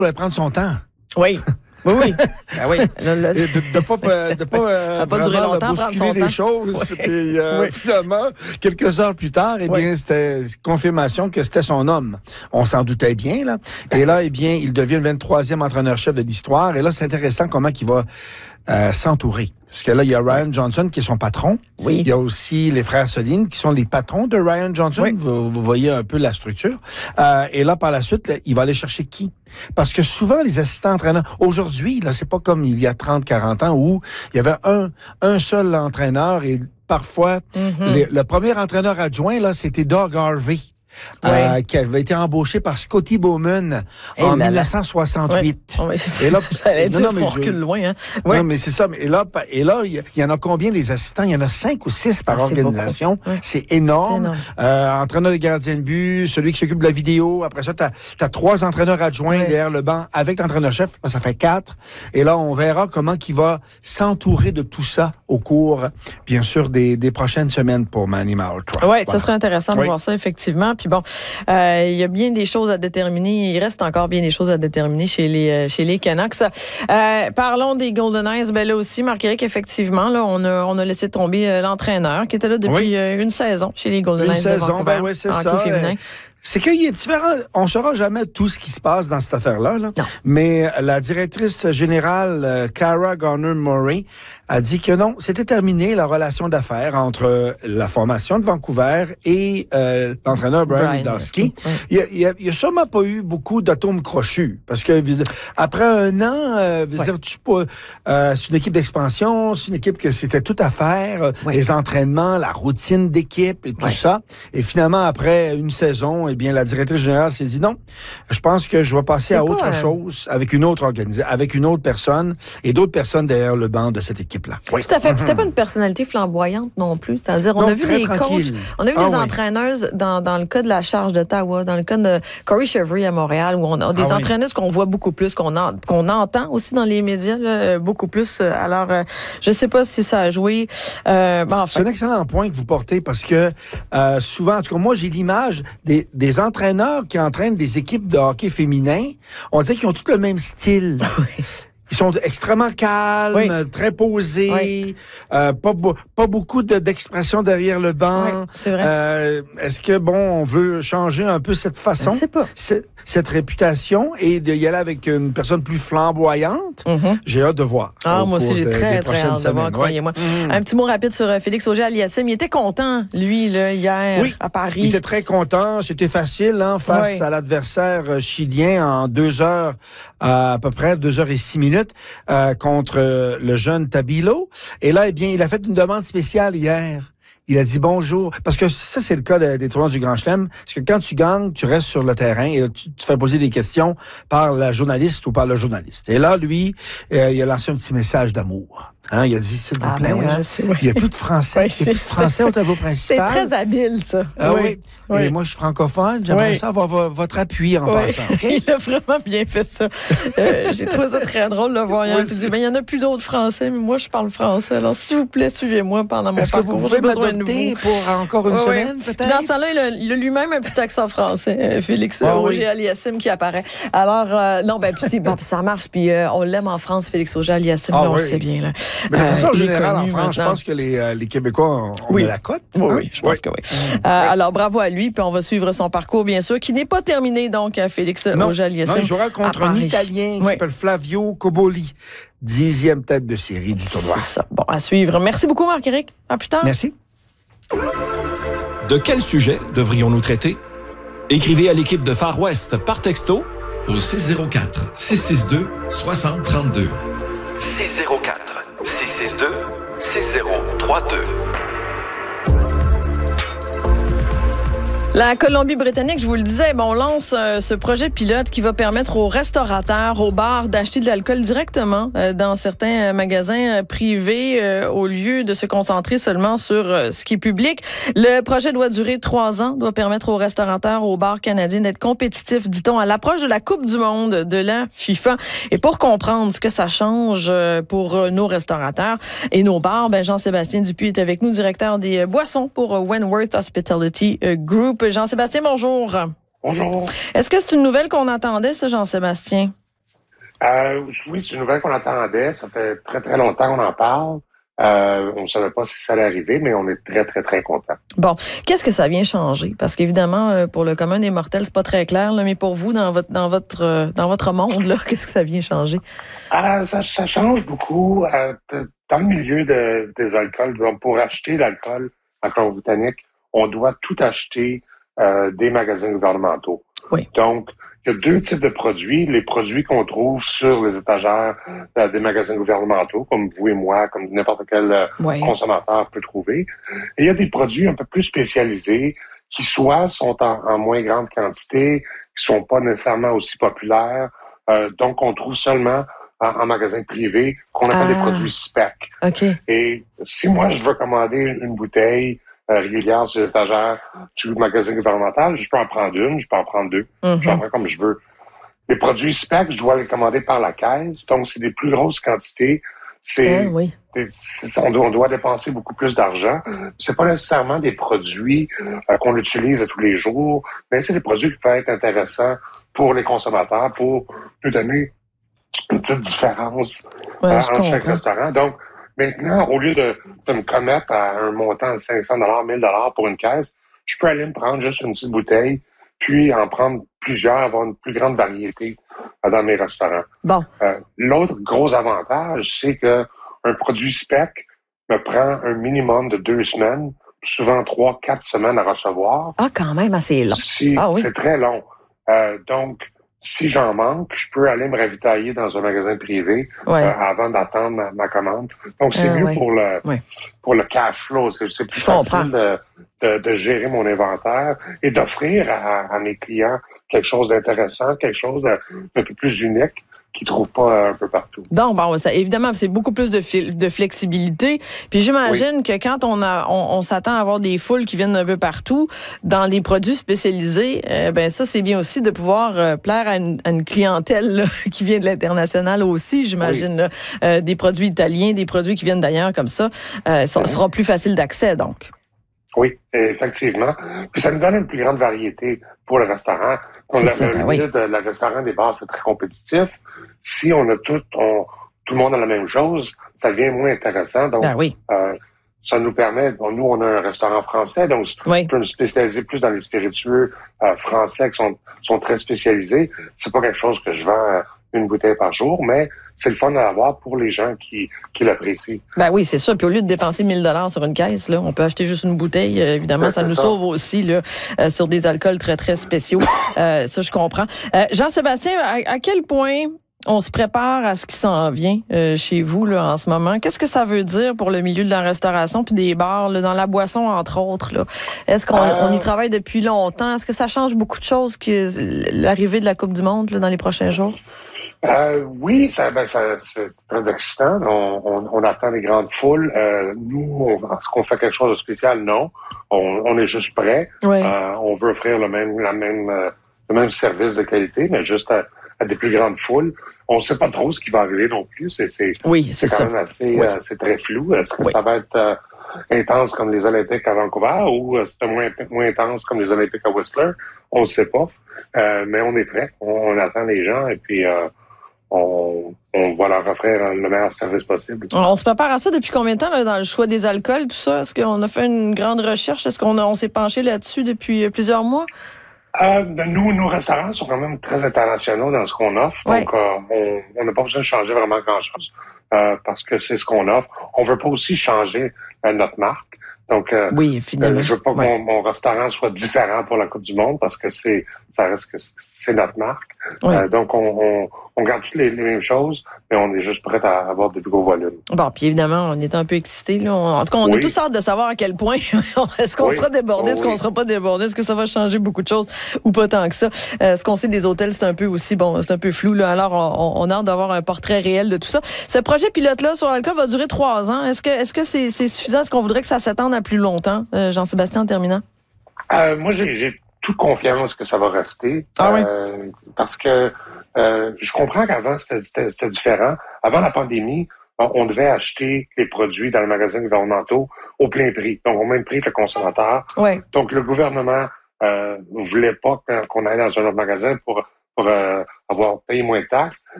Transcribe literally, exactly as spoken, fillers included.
allait prendre son temps. Oui. Oui, oui. Ben oui. Le, le... De ne pas, de pas, euh, pas durer vraiment longtemps, bousculer les temps. choses. Oui. Puis euh, oui. finalement, quelques heures plus tard, eh oui. bien, c'était confirmation que c'était son homme. On s'en doutait bien, là. Et là, eh bien, il devient le vingt-troisième entraîneur-chef de l'histoire. Et là, c'est intéressant comment il va euh, s'entourer. Parce que là, il y a Ryan Johnson qui est son patron. Oui. Il y a aussi les frères Soline qui sont les patrons de Ryan Johnson. Oui. Vous, vous voyez un peu la structure. Euh, et là, par la suite, là, il va aller chercher qui? Parce que souvent, les assistants entraîneurs, aujourd'hui, là, c'est pas comme il y a trente, quarante ans où il y avait un, un seul entraîneur et parfois, mm-hmm. les, le premier entraîneur adjoint, là, c'était Doug Harvey. Oui. Euh, qui avait été embauché par Scotty Bowman et en là, dix-neuf cent soixante-huit. Oui. Et là, j'allais dire, on recule loin. Hein? Oui. Non, mais c'est ça. Et là, et là, il y, y en a combien des assistants? Il y en a cinq ou six par ah, organisation. Oui. C'est énorme. C'est énorme. Euh, entraîneur de gardien de but, celui qui s'occupe de la vidéo. Après ça, tu as trois entraîneurs adjoints oui. derrière le banc avec l'entraîneur-chef. Là, ça fait quatre. Et là, on verra comment il va s'entourer de tout ça au cours, bien sûr, des, des prochaines semaines pour Manny Malhotra. Oui, voilà. Ça serait intéressant de oui. voir ça, effectivement. Puis bon, euh, il y a bien des choses à déterminer. Il reste encore bien des choses à déterminer chez les, chez les Canucks. Euh, parlons des Golden Knights. Ben là aussi, Marc-Éric, effectivement, là, on a, on a laissé tomber euh, l'entraîneur qui était là depuis oui. euh, une saison chez les Golden Knights. Une saison, ben oui, c'est ça. Euh, c'est qu'il est différent. On ne saura jamais tout ce qui se passe dans cette affaire-là. Là. Non. Mais la directrice générale, euh, Cara Garner-Murray, a dit que non, c'était terminé la relation d'affaires entre la formation de Vancouver et euh, l'entraîneur Brian, Brian Ledoski. Oui. Il n'y a, a, a sûrement pas eu beaucoup d'atomes crochus. Parce que après un an, euh, oui. dire, tu, euh, c'est une équipe d'expansion, c'est une équipe que c'était tout à faire, oui. les entraînements, la routine d'équipe et tout oui. ça. Et finalement, après une saison, eh bien, la directrice générale s'est dit non, je pense que je vais passer c'est à autre pas, chose avec une autre organisation, avec une autre personne et d'autres personnes derrière le banc de cette équipe. Oui. Tout à fait. Puis c'était pas une personnalité flamboyante non plus. C'est-à-dire, on non, a vu des tranquille. coachs, on a vu ah, des oui. entraîneuses dans, dans le cas de la Charge d'Ottawa, dans le cas de Corey Chevry à Montréal, où on a des ah, entraîneuses oui. qu'on voit beaucoup plus, qu'on, en, qu'on entend aussi dans les médias, là, beaucoup plus. Alors, euh, je sais pas si ça a joué. Euh, ben, enfin. C'est un excellent point que vous portez parce que euh, souvent, en tout cas, moi, j'ai l'image des, des entraîneurs qui entraînent des équipes de hockey féminin. On dirait qu'ils ont tous le même style. Oui. Ils sont extrêmement calmes, oui. très posés, oui. euh, pas, pas beaucoup de, d'expression derrière le banc. Oui, c'est vrai. Euh, est-ce que, bon, on veut changer un peu cette façon, je sais pas. C'est, cette réputation et d'y aller avec une personne plus flamboyante? Mm-hmm. J'ai hâte de voir. Ah, moi aussi, j'ai de, très, très hâte de voir, croyez-moi. Mm. Un petit mot rapide sur Félix Auger-Aliassime. Il était content, lui, là, hier, oui. à Paris. Il était très content. C'était facile, hein, face oui. à l'adversaire chilien en deux heures, à, à peu près deux heures et six minutes. Euh, contre euh, le jeune Tabilo. Et là, eh bien, il a fait une demande spéciale hier. Il a dit bonjour. Parce que ça, c'est le cas de, des tournois du Grand Chelem. Parce que quand tu gagnes, tu restes sur le terrain et tu, tu fais poser des questions par la journaliste ou par le journaliste. Et là, lui, euh, il a lancé un petit message d'amour. Hein, il a dit, s'il vous ah, plaît, ben, hein, sais, oui. il n'y a plus de français. Oui, il n'y a plus de français au tableau principal. C'est très habile, ça. Ah oui. oui. Et oui. moi, je suis francophone. J'aimerais oui. ça avoir v- votre appui en oui. passant. Okay? Il a vraiment bien fait ça. euh, j'ai trouvé ça très drôle de le voir. Il dit, ben, il n'y en a plus d'autres français, mais moi, je parle français. Alors, s'il vous plaît, suivez-moi pendant mon Est-ce parcours. Est-ce que vous pouvez m'adopter pour encore une oui, semaine, oui. peut-être? Dans ce temps-là, il a, il a lui-même un petit accent français, Félix ah, Auger-Aliassime, oui. qui apparaît. Alors, euh, non, ben, puis bon, ça marche. Puis euh, on l'aime en France, Félix Auger-Aliassime, ah, là, on oui. le sait bien. Là. Mais de façon euh, générale, en France, maintenant. je pense que les, euh, les Québécois ont, ont oui. de la cote. Oui, hein? oui, je pense oui. que oui. Euh, oui. Alors, bravo à lui, puis on va suivre son parcours, bien sûr, qui n'est pas terminé, donc, à Félix Auger-Aliassime. Non, il jouera contre un Italien qui oui. s'appelle Flavio Coboli, dixième tête de série du tournoi. C'est ça. Bon, à suivre. Merci beaucoup, Marc-Éric. À plus tard. Merci. De quel sujet devrions-nous traiter? Écrivez à l'équipe de Far West par texto au six zéro quatre, six six deux, soixante trente-deux. six zéro quatre, six six deux, six zéro trois deux. La Colombie-Britannique, je vous le disais, bon, on lance euh, ce projet pilote qui va permettre aux restaurateurs, aux bars d'acheter de l'alcool directement euh, dans certains euh, magasins euh, privés euh, au lieu de se concentrer seulement sur euh, ce qui est public. Le projet doit durer trois ans, doit permettre aux restaurateurs, aux bars canadiens d'être compétitifs, dit-on, à l'approche de la Coupe du monde de la FIFA. Et pour comprendre ce que ça change euh, pour euh, nos restaurateurs et nos bars, ben Jean-Sébastien Dupuis est avec nous, directeur des euh, boissons pour euh, Wentworth Hospitality euh, Group. Jean-Sébastien, bonjour. Bonjour. Est-ce que c'est une nouvelle qu'on attendait, ça, Jean-Sébastien? Euh, oui, c'est une nouvelle qu'on attendait. Ça fait très, très longtemps qu'on en parle. Euh, on ne savait pas si ça allait arriver, mais on est très, très, très contents. Bon, qu'est-ce que ça vient changer? Parce qu'évidemment, pour le commun des mortels, c'est pas très clair, là, mais pour vous, dans votre dans votre dans votre monde, là, qu'est-ce que ça vient changer? Ah, ça, ça change beaucoup. Euh, dans le milieu de, des alcools, donc pour acheter l'alcool en Colombie-Britannique, on doit tout acheter euh, des magasins gouvernementaux. Oui. Donc, il y a deux types de produits. Les produits qu'on trouve sur les étagères euh, des magasins gouvernementaux, comme vous et moi, comme n'importe quel euh, oui. consommateur peut trouver. Et il y a des produits un peu plus spécialisés qui soit sont en, en moins grande quantité, qui sont pas nécessairement aussi populaires, euh, donc on trouve seulement en, en magasin privé, qu'on appelle ah. des produits spec. Okay. Et si moi, je veux commander une bouteille euh, régulière sur l'étagère du magasin gouvernemental, je peux en prendre une, je peux en prendre deux, mm-hmm. je peux en prendre comme je veux. Les produits spec, je dois les commander par la caisse, donc c'est des plus grosses quantités. C'est, ah, oui. c'est on, doit, on doit dépenser beaucoup plus d'argent. C'est pas nécessairement des produits euh, qu'on utilise à tous les jours, mais c'est des produits qui peuvent être intéressants pour les consommateurs, pour nous donner une petite différence ouais, euh, entre chaque restaurant. Donc, maintenant, au lieu de, de me commettre à un montant de cinq cents dollars, mille dollars pour une caisse, je peux aller me prendre juste une petite bouteille, puis en prendre plusieurs, avoir une plus grande variété euh, dans mes restaurants. Bon. Euh, l'autre gros avantage, c'est que un produit spec me prend un minimum de deux semaines, souvent trois, quatre semaines à recevoir. Ah, quand même, assez long. Si, ah, oui. C'est très long. Euh, donc, si j'en manque, je peux aller me ravitailler dans un magasin privé ouais. euh, avant d'attendre ma, ma commande. Donc, c'est euh, mieux ouais. pour le ouais. pour le cash flow. C'est, c'est plus je facile de, de, de gérer mon inventaire et d'offrir à, à mes clients quelque chose d'intéressant, quelque chose de, d'un peu plus unique qu'ils trouvent pas un peu partout. Donc, bon, ça, évidemment, c'est beaucoup plus de, fil- de flexibilité. Puis j'imagine oui. que quand on a, on, on s'attend à avoir des foules qui viennent un peu partout, dans les produits spécialisés, euh, ben ça, c'est bien aussi de pouvoir euh, plaire à une, à une clientèle là, qui vient de l'international aussi, j'imagine. Oui. Là, euh, des produits italiens, des produits qui viennent d'ailleurs comme ça, euh, ça oui. sera plus facile d'accès, donc. Oui, effectivement. Puis ça nous donne une plus grande variété pour le restaurant. On c'est le, ça, le ben milieu oui. de le restaurant des bars, c'est très compétitif. Si on a tout, on, tout le monde a la même chose, ça devient moins intéressant. Donc, ben oui. euh, ça nous permet, bon, nous, on a un restaurant français, donc oui. on peut nous spécialiser plus dans les spiritueux euh, français qui sont, sont très spécialisés. C'est pas quelque chose que je vends euh, une bouteille par jour, mais c'est le fun à avoir pour les gens qui, qui l'apprécient. Ben oui, c'est ça. Puis au lieu de dépenser mille dollars sur une caisse, là, on peut acheter juste une bouteille. Euh, évidemment, ben, ça nous ça. sauve aussi là, euh, sur des alcools très, très spéciaux. euh, ça, je comprends. Euh, Jean-Sébastien, à, à quel point on se prépare à ce qui s'en vient euh, chez vous là, en ce moment? Qu'est-ce que ça veut dire pour le milieu de la restauration puis des bars, là, dans la boisson, entre autres? Là? Est-ce qu'on euh... on y travaille depuis longtemps? Est-ce que ça change beaucoup de choses que l'arrivée de la Coupe du Monde là, dans les prochains jours? Euh, oui, ça, ben, ça, c'est très excitant. On, on, on attend des grandes foules. Euh, nous, on, est-ce qu'on fait quelque chose de spécial? Non. On, on est juste prêt. Oui. Euh, on veut offrir le même, la même, euh, le même service de qualité, mais juste à, à des plus grandes foules. On ne sait pas trop ce qui va arriver non plus. C'est, c'est, oui, c'est, c'est quand ça. même assez, oui. euh, c'est très flou. Est-ce que oui. ça va être euh, intense comme les Olympiques à Vancouver ou euh, c'est moins, moins intense comme les Olympiques à Whistler? On ne sait pas. Euh, mais on est prêt. On, on attend les gens et puis euh, On, on va leur offrir le meilleur service possible. On se prépare à ça depuis combien de temps là, dans le choix des alcools, tout ça? Est-ce qu'on a fait une grande recherche? Est-ce qu'on a, on s'est penché là-dessus depuis plusieurs mois? Euh, ben nous, nos restaurants sont quand même très internationaux dans ce qu'on offre. Ouais. Donc, euh, on n'a pas besoin de changer vraiment grand-chose euh, parce que c'est ce qu'on offre. On veut pas aussi changer euh, notre marque. Donc, euh, oui, finalement. Euh, je veux pas ouais. que mon, mon restaurant soit différent pour la Coupe du Monde parce que c'est ça reste que c'est notre marque. Ouais. Euh, donc, on, on, on garde toutes les, les mêmes choses, mais on est juste prêt à avoir des plus gros volumes. Bon, puis évidemment, on est un peu excités. Là. On, en tout cas, on oui. est tous hâte de savoir à quel point est-ce qu'on oui. sera débordé, oh, est-ce qu'on oui. sera pas débordé, est-ce que ça va changer beaucoup de choses ou pas tant que ça. Euh, ce qu'on sait des hôtels, c'est un peu aussi, bon, c'est un peu flou. Là. Alors, on, on a hâte d'avoir un portrait réel de tout ça. Ce projet pilote-là sur l'alcool va durer trois ans. Est-ce que, est-ce que c'est, c'est suffisant? Est-ce qu'on voudrait que ça s'étende à plus longtemps? Euh, Jean-Sébastien, en terminant. Euh, moi, j'ai, j'ai toute confiance que ça va rester. Ah oui? Euh, parce que euh, je comprends qu'avant, c'était, c'était, c'était différent. Avant la pandémie, on, on devait acheter les produits dans les magasins gouvernementaux au plein prix, donc au même prix que le consommateur. Ouais. Donc, le gouvernement euh, voulait pas qu'on aille dans un autre magasin pour, pour euh, avoir payé moins de taxes.